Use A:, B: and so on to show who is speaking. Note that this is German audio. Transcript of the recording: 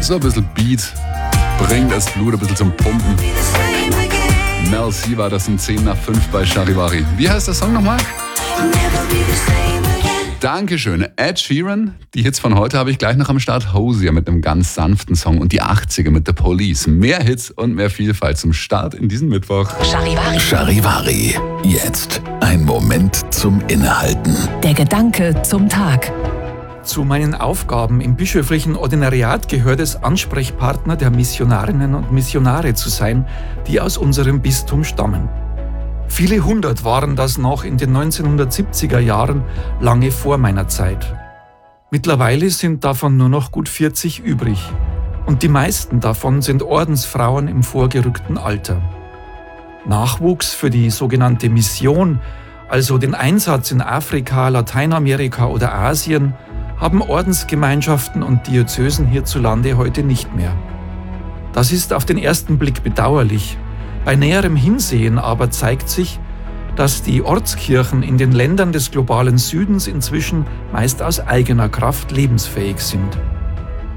A: So ein bisschen Beat bringt das Blut ein bisschen zum Pumpen. Mel C war das um 10 nach 5 bei Charivari. Wie heißt der Song nochmal? Dankeschön. Ed Sheeran. Die Hits von heute habe ich gleich noch am Start. Hosier mit einem ganz sanften Song und die 80er mit The Police. Mehr Hits und mehr Vielfalt zum Start in diesen Mittwoch.
B: Charivari. Jetzt ein Moment zum Innehalten.
C: Der Gedanke zum Tag.
D: Zu meinen Aufgaben im bischöflichen Ordinariat gehört es, Ansprechpartner der Missionarinnen und Missionare zu sein, die aus unserem Bistum stammen. Viele hundert waren das noch in den 1970er Jahren, lange vor meiner Zeit. Mittlerweile sind davon nur noch gut 40 übrig. Und die meisten davon sind Ordensfrauen im vorgerückten Alter. Nachwuchs für die sogenannte Mission, also den Einsatz in Afrika, Lateinamerika oder Asien, haben Ordensgemeinschaften und Diözesen hierzulande heute nicht mehr. Das ist auf den ersten Blick bedauerlich. Bei näherem Hinsehen aber zeigt sich, dass die Ortskirchen in den Ländern des globalen Südens inzwischen meist aus eigener Kraft lebensfähig sind.